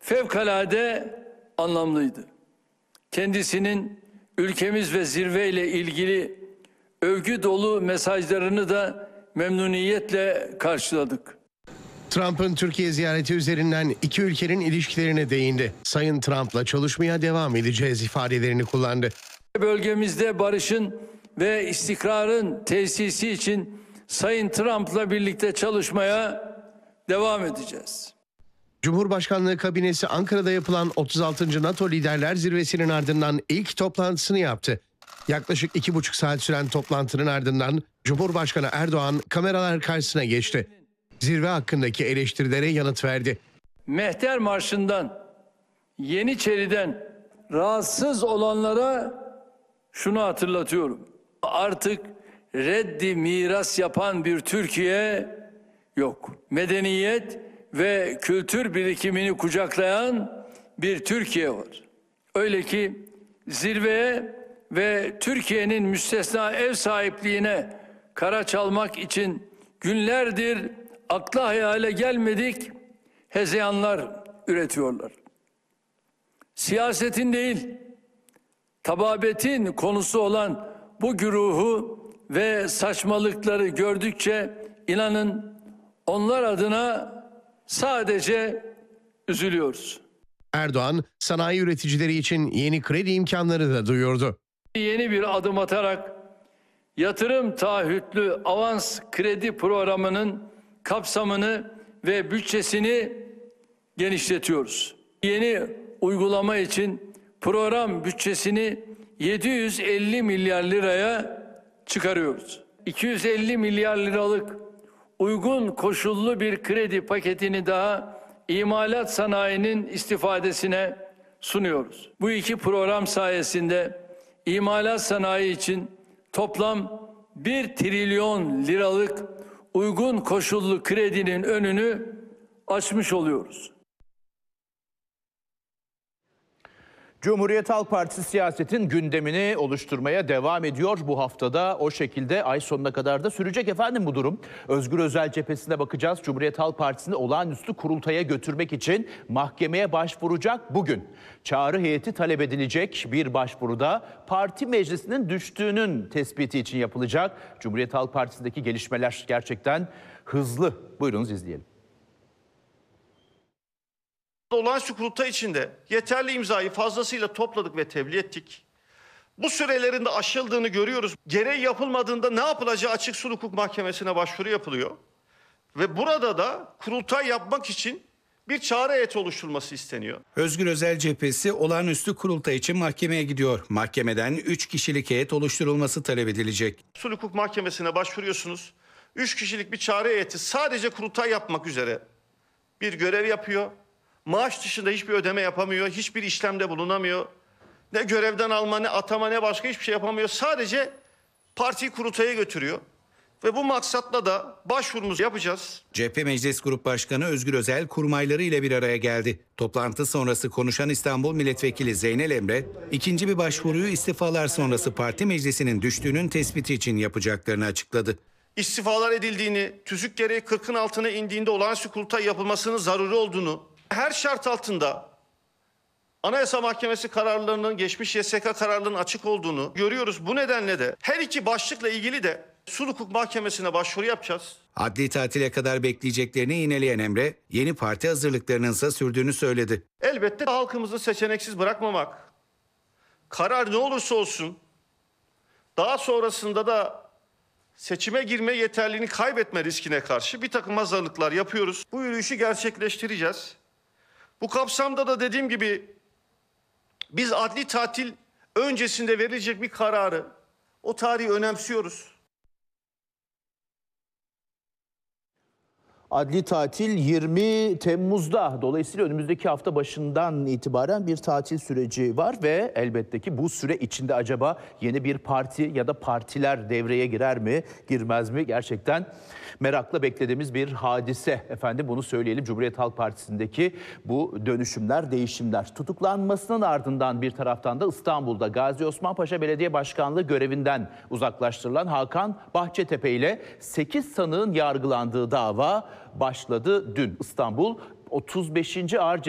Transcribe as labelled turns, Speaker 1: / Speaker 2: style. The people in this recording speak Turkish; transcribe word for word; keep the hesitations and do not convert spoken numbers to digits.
Speaker 1: fevkalade anlamlıydı. Kendisinin ülkemiz ve zirveyle ilgili övgü dolu mesajlarını da memnuniyetle karşıladık.
Speaker 2: Trump'ın Türkiye ziyareti üzerinden iki ülkenin ilişkilerine değindi. Sayın Trump'la çalışmaya devam edeceğiz ifadelerini kullandı.
Speaker 1: Bölgemizde barışın ve istikrarın tesisi için Sayın Trump'la birlikte çalışmaya devam edeceğiz.
Speaker 2: Cumhurbaşkanlığı kabinesi Ankara'da yapılan otuz altıncı NATO Liderler Zirvesi'nin ardından ilk toplantısını yaptı. Yaklaşık iki buçuk saat süren toplantının ardından Cumhurbaşkanı Erdoğan kameralar karşısına geçti. Zirve hakkındaki eleştirilere yanıt verdi.
Speaker 1: Mehter Marşı'ndan, Yeniçeri'den rahatsız olanlara şunu hatırlatıyorum. Artık reddi miras yapan bir Türkiye yok. Medeniyet ve kültür birikimini kucaklayan bir Türkiye var. Öyle ki zirveye ve Türkiye'nin müstesna ev sahipliğine kara çalmak için günlerdir akla hayale gelmedik hezeyanlar üretiyorlar. Siyasetin değil, tababetin konusu olan bu güruhu ve saçmalıkları gördükçe inanın onlar adına sadece üzülüyoruz.
Speaker 2: Erdoğan, sanayi üreticileri için yeni kredi imkanları da duyurdu.
Speaker 1: Yeni bir adım atarak yatırım taahhütlü avans kredi programının kapsamını ve bütçesini genişletiyoruz. Yeni uygulama için program bütçesini yedi yüz elli milyar liraya çıkarıyoruz. iki yüz elli milyar liralık uygun koşullu bir kredi paketini daha imalat sanayinin istifadesine sunuyoruz. Bu iki program sayesinde imalat sanayi için toplam bir trilyon liralık uygun koşullu kredinin önünü açmış oluyoruz.
Speaker 3: Cumhuriyet Halk Partisi siyasetin gündemini oluşturmaya devam ediyor. Bu haftada o şekilde ay sonuna kadar da sürecek efendim bu durum. Özgür Özel cephesine bakacağız. Cumhuriyet Halk Partisi'ni olağanüstü kurultaya götürmek için mahkemeye başvuracak bugün. Çağrı heyeti talep edilecek. Bir başvuruda parti meclisinin düştüğünün tespiti için yapılacak. Cumhuriyet Halk Partisi'ndeki gelişmeler gerçekten hızlı. Buyurunuz izleyelim.
Speaker 4: Olağanüstü kurultay içinde yeterli imzayı fazlasıyla topladık ve tebliğ ettik. Bu sürelerin de aşıldığını görüyoruz. Gereği yapılmadığında ne yapılacağı Açık Sulh Hukuk Mahkemesi'ne başvuru yapılıyor. Ve burada da kurultay yapmak için bir çağrı heyeti oluşturulması isteniyor.
Speaker 5: Özgür Özel cephesi olağanüstü kurultay için mahkemeye gidiyor. Mahkemeden üç kişilik heyet oluşturulması talep edilecek.
Speaker 4: Sulh Hukuk Mahkemesi'ne başvuruyorsunuz. üç kişilik bir çağrı heyeti sadece kurultay yapmak üzere bir görev yapıyor. Maaş dışında hiçbir ödeme yapamıyor, hiçbir işlemde bulunamıyor. Ne görevden alma, ne atama, ne başka hiçbir şey yapamıyor. Sadece partiyi kurultaya götürüyor. Ve bu maksatla da başvurumuzu yapacağız.
Speaker 5: C H P Meclis Grup Başkanı Özgür Özel kurmayları ile bir araya geldi. Toplantı sonrası konuşan İstanbul Milletvekili Zeynel Emre, ikinci bir başvuruyu istifalar sonrası parti meclisinin düştüğünün tespiti için yapacaklarını açıkladı.
Speaker 4: İstifalar edildiğini, tüzük gereği kırkın altına indiğinde olağanüstü kurultay yapılmasının zaruri olduğunu, her şart altında Anayasa Mahkemesi kararlarının, geçmiş Y S K kararlarının açık olduğunu görüyoruz. Bu nedenle de her iki başlıkla ilgili de Sulh Hukuk Mahkemesi'ne başvuru yapacağız.
Speaker 5: Adli tatile kadar bekleyeceklerini yineleyen Emre, yeni parti hazırlıklarının ise sürdüğünü söyledi.
Speaker 4: Elbette halkımızı seçeneksiz bırakmamak, karar ne olursa olsun, daha sonrasında da seçime girme yeterliliğini kaybetme riskine karşı bir takım hazırlıklar yapıyoruz. Bu yürüyüşü gerçekleştireceğiz. Bu kapsamda da dediğim gibi biz adli tatil öncesinde verilecek bir kararı, o tarihi önemsiyoruz.
Speaker 3: Adli tatil yirmi Temmuz'da. Dolayısıyla önümüzdeki hafta başından itibaren bir tatil süreci var ve elbette ki bu süre içinde acaba yeni bir parti ya da partiler devreye girer mi, girmez mi? Gerçekten merakla beklediğimiz bir hadise. Efendim bunu söyleyelim. Cumhuriyet Halk Partisi'ndeki bu dönüşümler, değişimler. Tutuklanmasının ardından bir taraftan da İstanbul'da Gazi Osman Paşa Belediye Başkanlığı görevinden uzaklaştırılan Hakan Bahçetepe ile sekiz sanığın yargılandığı dava başladı dün. İstanbul otuz beşinci Ağır